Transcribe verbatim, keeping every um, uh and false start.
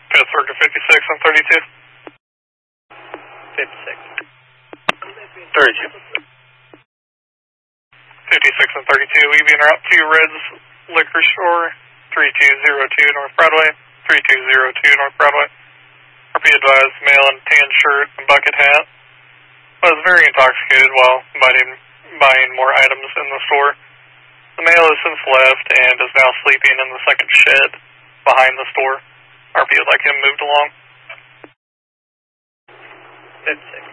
Code Circle fifty-six and thirty-two. fifty-six. thirty-two. fifty-six and thirty-two, leaving route to Red's Liquor Store, three two zero two North Broadway, three two zero two North Broadway. R P advised male in tan shirt and bucket hat was very intoxicated while buying, buying more items in the store. The male has since left and is now sleeping in the second shed behind the store. R P would like him moved along. fifty-six.